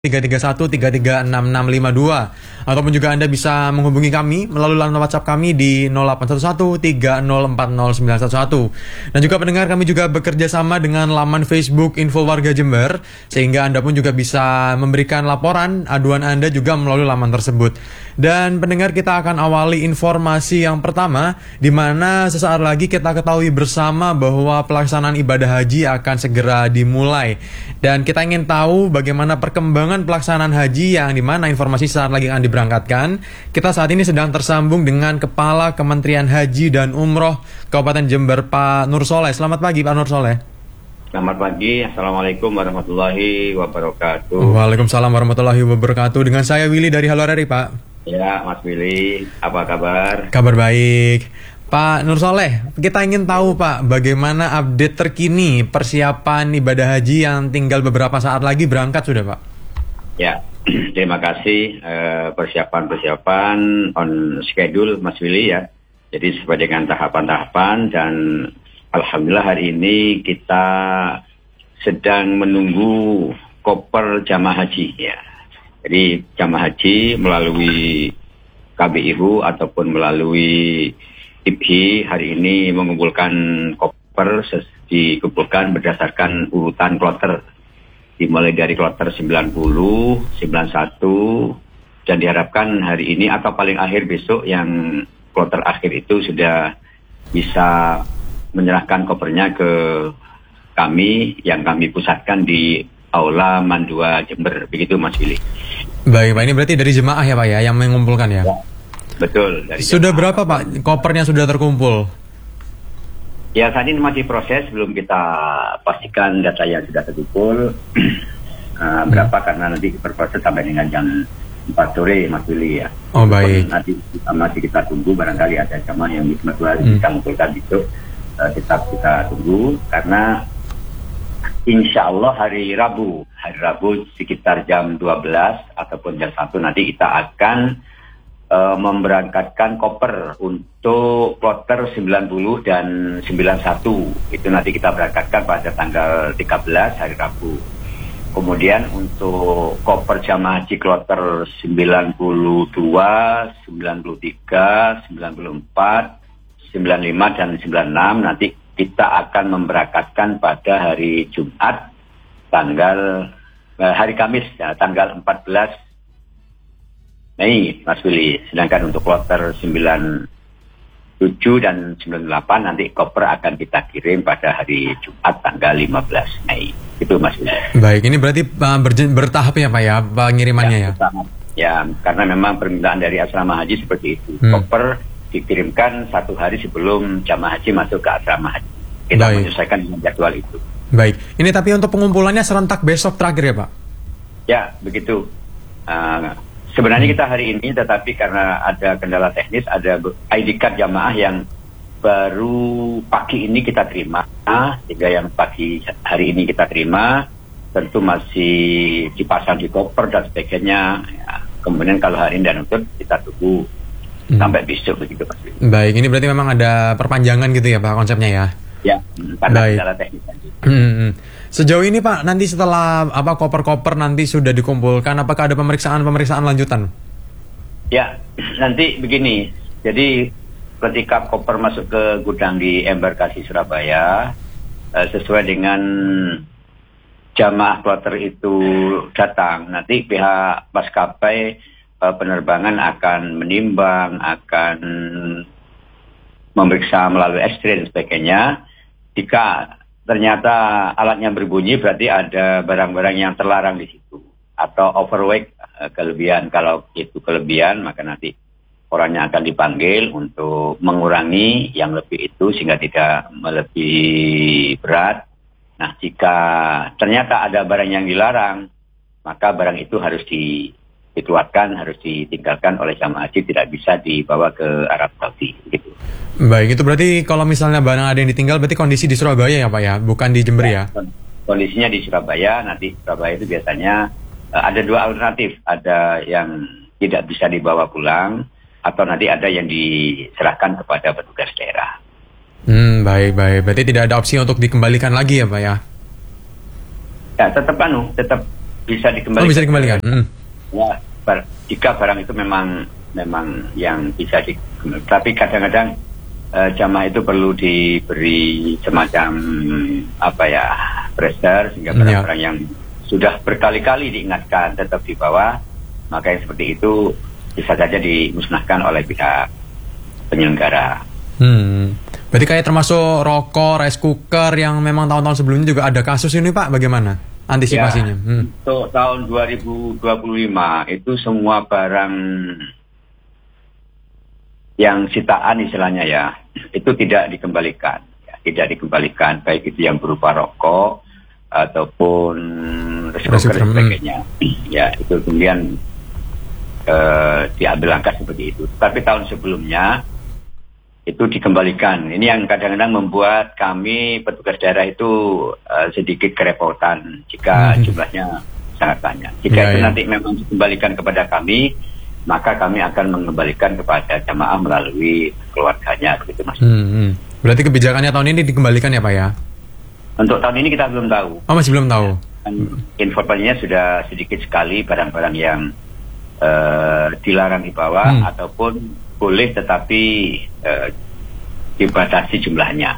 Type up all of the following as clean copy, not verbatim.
331-336-652 ataupun juga Anda bisa menghubungi kami melalui line WhatsApp kami di 0811-3040-911. Dan juga pendengar, kami juga bekerja sama dengan laman Facebook Info Warga Jember, sehingga Anda pun juga bisa memberikan laporan aduan Anda juga melalui laman tersebut. Dan pendengar, kita akan awali informasi yang pertama, di mana sesaat lagi kita ketahui bersama bahwa pelaksanaan ibadah haji akan segera dimulai. Dan kita ingin tahu bagaimana perkembangan pelaksanaan haji yang dimana informasi saat lagi akan diberangkatkan. Kita saat ini sedang tersambung dengan Kepala Kementerian Haji dan Umroh Kabupaten Jember, Pak Nur Soleh. Selamat pagi, Pak Nur Soleh. Selamat pagi, Assalamualaikum warahmatullahi wabarakatuh. Waalaikumsalam warahmatullahi wabarakatuh. Dengan saya Willy dari Halo RRI, Pak. Ya, Mas Willy, apa kabar? Kabar baik. Pak Nur Soleh, kita ingin tahu Pak, bagaimana update terkini persiapan ibadah haji yang tinggal beberapa saat lagi berangkat sudah Pak? Ya, terima kasih. Persiapan on schedule Mas Willy ya. Jadi sesuai dengan tahapan-tahapan, dan alhamdulillah hari ini kita sedang menunggu koper jamaah haji ya. Jadi jamaah haji melalui KBIHU ataupun melalui IPHI hari ini mengumpulkan koper, dikumpulkan berdasarkan urutan kloter, dimulai dari kloter 90, 91, dan diharapkan hari ini atau paling akhir besok yang kloter akhir itu sudah bisa menyerahkan kopernya ke kami yang kami pusatkan di Aula Mandua Jember. Begitu Mas Willy. Baik Pak, ini berarti dari jemaah ya Pak ya yang mengumpulkan ya? Ya. Betul. Sudah berapa Pak kopernya sudah terkumpul? Ya, saat ini masih proses, belum kita pastikan data yang sudah terkumpul berapa, karena nanti berproses sampai dengan jam 4 sore Mas Willy ya. Oh baik. Nanti masih kita tunggu, barangkali ada jamaah yang bisa mengumpulkan itu, tetap kita tunggu, karena insya Allah hari Rabu sekitar jam 12 ataupun jam 1 nanti kita akan memberangkatkan koper untuk kloter 90 dan 91. Itu nanti kita berangkatkan pada tanggal 13 hari Rabu. Kemudian untuk koper jamaah haji kloter 92, 93, 94, 95 dan 96 nanti kita akan memberangkatkan pada hari Jumat hari Kamis ya, tanggal 14 Mei Mas Willy. Sedangkan untuk kloter 97 dan 98 nanti koper akan kita kirim pada hari Jumat tanggal 15 Mei. Itu Mas Willy. Baik, ini berarti bertahap ya Pak ya pengirimannya ya? Ya, karena memang permintaan dari asrama haji seperti itu. Koper dikirimkan 1 hari sebelum jamaah haji masuk ke asrama haji. Kita menyesuaikan dengan jadwal itu. Baik, ini tapi untuk pengumpulannya serentak besok terakhir ya Pak? Ya, begitu. Sebenarnya kita hari ini, tetapi karena ada kendala teknis, ada ID card jamaah yang baru pagi ini kita terima, sehingga yang pagi hari ini kita terima, tentu masih dipasang di koper dan sebagainya. Ya, kemudian kalau hari ini dan untuk kita tunggu sampai besok begitu Pak. Baik, ini berarti memang ada perpanjangan gitu ya Pak konsepnya ya? Ya, karena kendala teknis. Sejauh ini Pak, nanti setelah koper-koper nanti sudah dikumpulkan, apakah ada pemeriksaan lanjutan? Ya, nanti begini. Jadi ketika koper masuk ke gudang di embarkasi Surabaya, sesuai dengan jamaah kloter itu datang, nanti pihak maskapai penerbangan akan menimbang, akan memeriksa melalui X-ray dan sebagainya. Jika ternyata alatnya berbunyi, berarti ada barang-barang yang terlarang di situ atau overweight, kelebihan. Kalau itu kelebihan, maka nanti orangnya akan dipanggil untuk mengurangi yang lebih itu sehingga tidak melebihi berat. Nah, jika ternyata ada barang yang dilarang, maka barang itu harus dikeluarkan, harus ditinggalkan oleh jamaah haji, tidak bisa dibawa ke Arab Saudi gitu. Baik, itu berarti kalau misalnya barang ada yang ditinggal, berarti kondisi di Surabaya ya Pak ya, bukan di Jember ya? Kondisinya di Surabaya. Nanti Surabaya itu biasanya ada 2 alternatif, ada yang tidak bisa dibawa pulang, atau nanti ada yang diserahkan kepada petugas daerah. Baik, berarti tidak ada opsi untuk dikembalikan lagi ya Pak ya? Ya, tetap bisa dikembalikan. Bisa dikembalikan. Ya, jika barang itu memang yang bisa dikembalikan. Tapi kadang-kadang jamaah itu perlu diberi semacam pressure sehingga barang-barang yang sudah berkali-kali diingatkan tetap dibawa, maka yang seperti itu bisa saja dimusnahkan oleh pihak penyelenggara. Berarti kayak termasuk rokok, rice cooker yang memang tahun-tahun sebelumnya juga ada kasus ini Pak, bagaimana antisipasinya? Untuk tahun 2025 itu semua barang yang sitaan istilahnya ya, itu tidak dikembalikan. Tidak dikembalikan, baik itu yang berupa rokok ataupun rice cooker dan sebagainya. Ya, itu kemudian diambil langkah seperti itu. Tapi tahun sebelumnya itu dikembalikan. Ini yang kadang-kadang membuat kami petugas daerah itu sedikit kerepotan jika jumlahnya sangat banyak. Jika itu nanti memang dikembalikan kepada kami, maka kami akan mengembalikan kepada jamaah melalui keluarganya, begitu Mas. Berarti kebijakannya tahun ini dikembalikan ya Pak ya? Untuk tahun ini kita belum tahu. Oh, masih belum tahu. Informasinya sudah sedikit sekali barang-barang yang dilarang dibawa ataupun boleh tetapi dibatasi jumlahnya.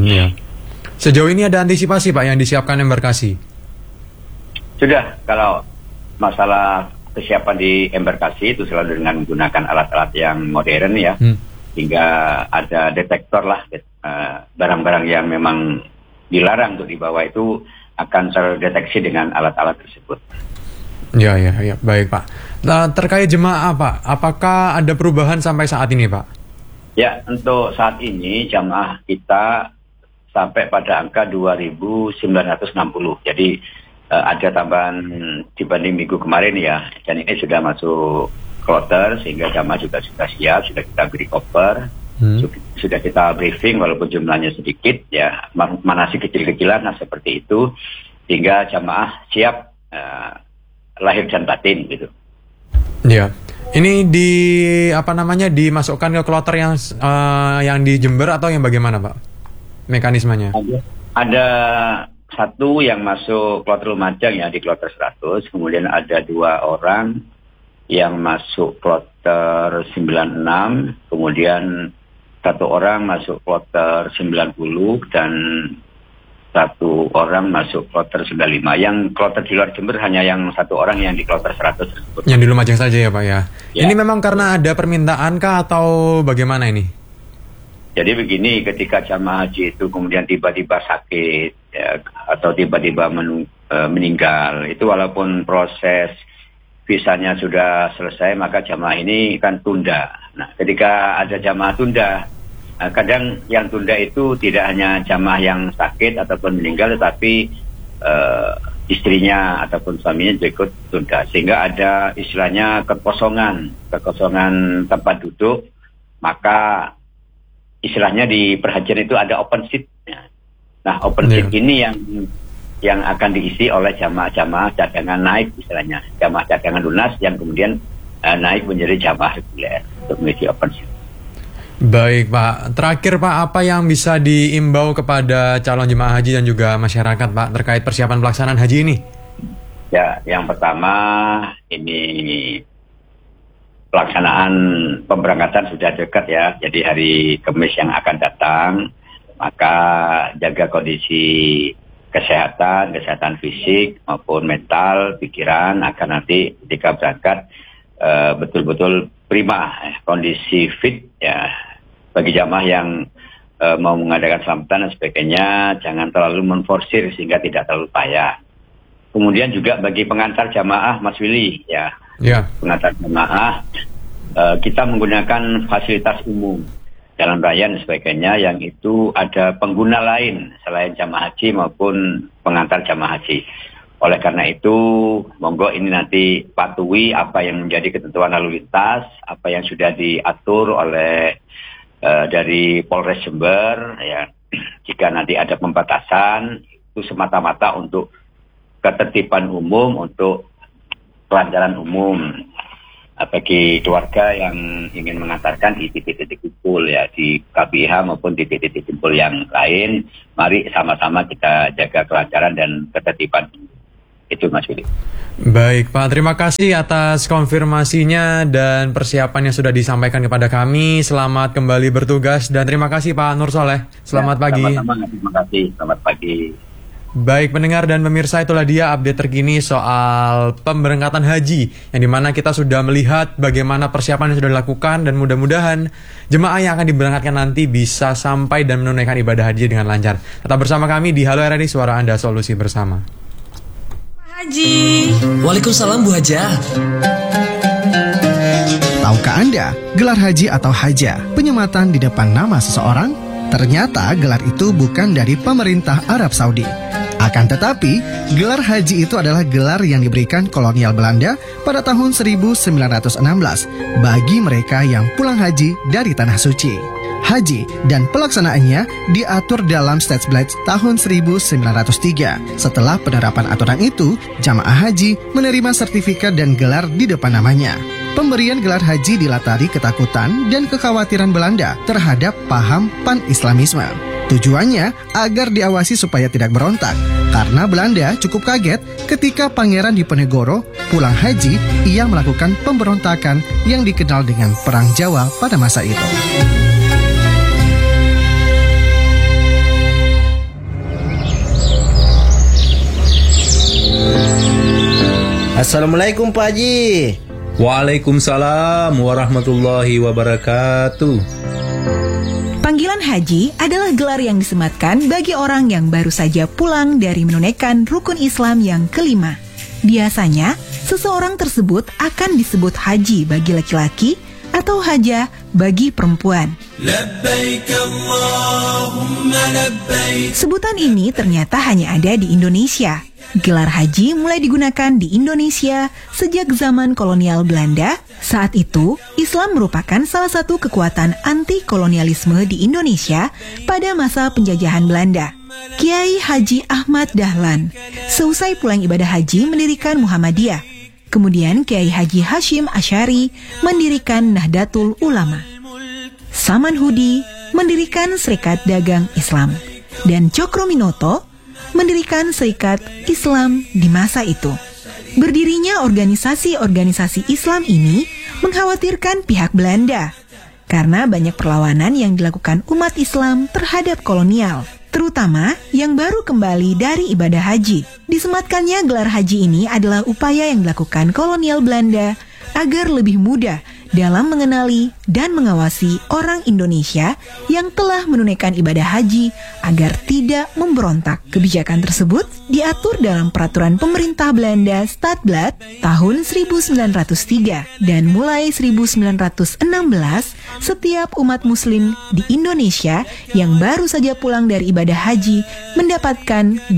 Sejauh ini ada antisipasi Pak yang disiapkan embarkasi? Sudah, kalau masalah kesiapan di embarkasi itu selalu dengan menggunakan alat-alat yang modern ya, hingga ada detektor lah, barang-barang yang memang dilarang untuk dibawa itu akan terdeteksi dengan alat-alat tersebut. Ya, baik Pak. Nah, terkait jemaah Pak, apakah ada perubahan sampai saat ini Pak? Ya, untuk saat ini jamaah kita sampai pada angka 2.960. Jadi ada tambahan dibanding minggu kemarin ya. Dan ini sudah masuk kloter sehingga jamaah juga sudah siap, sudah kita beri koper, sudah kita briefing walaupun jumlahnya sedikit ya, manasik kecil-kecilan seperti itu, sehingga jamaah siap lahir dan batin gitu. Ya, ini dimasukkan ke kloter yang di Jember atau yang bagaimana Pak? Mekanismenya? Ada satu yang masuk kloter Lumajang ya, di kloter 100, kemudian ada 2 orang yang masuk kloter 96, kemudian 1 orang masuk kloter 90 dan 1 orang masuk kloter 95. Yang kloter di luar Jember hanya yang 1 orang yang di kloter 100 tersebut. Yang di Lumajang saja ya Pak ya? Ini memang karena ada permintaan kah atau bagaimana ini? Jadi begini, ketika jamaah haji itu kemudian tiba-tiba sakit ya, atau tiba-tiba meninggal, itu walaupun proses visanya sudah selesai, maka jamaah ini kan tunda. Nah, ketika ada jamaah tunda, kadang yang tunda itu tidak hanya jamaah yang sakit ataupun meninggal, tetapi istrinya ataupun suaminya juga ikut tunda. Sehingga ada istilahnya kekosongan tempat duduk, maka istilahnya di perhajian itu ada open seat. Nah, open seat ini yang akan diisi oleh jamaah-jamaah cadangan naik istilahnya. Jamaah cadangan lunas yang kemudian naik menjadi jamaah reguler untuk mengisi open seat. Baik Pak, terakhir Pak, apa yang bisa diimbau kepada calon jemaah haji dan juga masyarakat Pak terkait persiapan pelaksanaan haji ini? Ya, yang pertama ini pelaksanaan pemberangkatan sudah dekat ya, jadi hari Kamis yang akan datang, maka jaga kondisi kesehatan fisik maupun mental, pikiran agar nanti ketika berangkat betul-betul prima kondisi fit ya. Bagi jamaah yang mau mengadakan selamatan dan sebagainya, jangan terlalu menforsir sehingga tidak terlalu payah. Kemudian juga bagi pengantar jamaah Mas Willy ya, pengantar jamaah kita menggunakan fasilitas umum jalan raya dan sebagainya yang itu ada pengguna lain selain jamaah haji maupun pengantar jamaah haji. Oleh karena itu, monggo ini nanti patuhi apa yang menjadi ketentuan lalu lintas, apa yang sudah diatur oleh dari Polres Jember ya. Jika nanti ada pembatasan itu semata-mata untuk ketertiban umum, untuk kelancaran umum bagi keluarga yang ingin mengantarkan di titik-titik kumpul ya, di KBH maupun di titik-titik kumpul yang lain. Mari sama-sama kita jaga kelancaran dan ketertiban. Itu Mas Yudi. Baik Pak, terima kasih atas konfirmasinya dan persiapan yang sudah disampaikan kepada kami. Selamat kembali bertugas dan terima kasih Pak Nur Soleh. Selamat pagi. Sama-sama, terima kasih. Selamat pagi. Baik pendengar dan pemirsa, itulah dia update terkini soal pemberangkatan haji, yang dimana kita sudah melihat bagaimana persiapan yang sudah dilakukan, dan mudah-mudahan jemaah yang akan diberangkatkan nanti bisa sampai dan menunaikan ibadah haji dengan lancar. Tetap bersama kami di Halo RRI, Suara Anda, Solusi Bersama. Haji. Waalaikumsalam Bu Hajah. Tahukah Anda, gelar haji atau hajah, penyematan di depan nama seseorang? Ternyata gelar itu bukan dari pemerintah Arab Saudi. Akan tetapi, gelar haji itu adalah gelar yang diberikan kolonial Belanda pada tahun 1916 bagi mereka yang pulang haji dari Tanah Suci. Haji dan pelaksanaannya diatur dalam Stadsblad tahun 1903. Setelah penerapan aturan itu, jamaah haji menerima sertifikat dan gelar di depan namanya. Pemberian gelar haji dilatari ketakutan dan kekhawatiran Belanda terhadap paham pan-Islamisme. Tujuannya agar diawasi supaya tidak berontak, karena Belanda cukup kaget ketika Pangeran Diponegoro pulang haji, ia melakukan pemberontakan yang dikenal dengan Perang Jawa pada masa itu. Assalamualaikum Pak Haji. Waalaikumsalam warahmatullahi wabarakatuh. Panggilan haji adalah gelar yang disematkan bagi orang yang baru saja pulang dari menunaikan rukun Islam yang kelima. Biasanya, seseorang tersebut akan disebut haji bagi laki-laki atau hajah bagi perempuan. Sebutan ini ternyata hanya ada di Indonesia. Gelar haji mulai digunakan di Indonesia sejak zaman kolonial Belanda. Saat itu, Islam merupakan salah satu kekuatan anti-kolonialisme di Indonesia pada masa penjajahan Belanda. Kiai Haji Ahmad Dahlan, seusai pulang ibadah haji, mendirikan Muhammadiyah. Kemudian Kiai Haji Hashim Asy'ari mendirikan Nahdlatul Ulama. Saman Hudi mendirikan Serikat Dagang Islam. Dan Cokro Minoto mendirikan Serikat Islam di masa itu. Berdirinya organisasi-organisasi Islam ini mengkhawatirkan pihak Belanda karena banyak perlawanan yang dilakukan umat Islam terhadap kolonial, terutama yang baru kembali dari ibadah haji. Disematkannya gelar haji ini adalah upaya yang dilakukan kolonial Belanda agar lebih mudah dalam mengenali dan mengawasi orang Indonesia yang telah menunaikan ibadah haji agar tidak memberontak. Kebijakan tersebut diatur dalam peraturan pemerintah Belanda Stadsblad tahun 1903 dan mulai 1916 setiap umat muslim di Indonesia yang baru saja pulang dari ibadah haji mendapatkan